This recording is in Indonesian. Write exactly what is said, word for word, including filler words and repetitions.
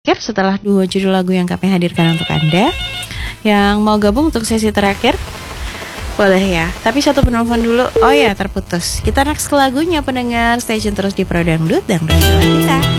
terakhir setelah dua judul lagu yang kami hadirkan untuk Anda. Yang mau gabung untuk sesi terakhir boleh ya, tapi satu penelpon dulu. Oh ya, terputus. Kita next ke lagunya pendengar. Stay tune terus di Pro Dangdut dan Dangdut kita.